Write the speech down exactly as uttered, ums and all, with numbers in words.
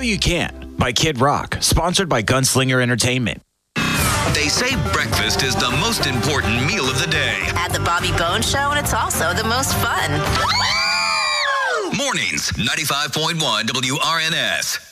You Can by Kid Rock, sponsored by Gunslinger Entertainment. They say breakfast is the most important meal of the day. At the Bobby Bones Show, and it's also the most fun. Mornings, ninety-five point one W R N S.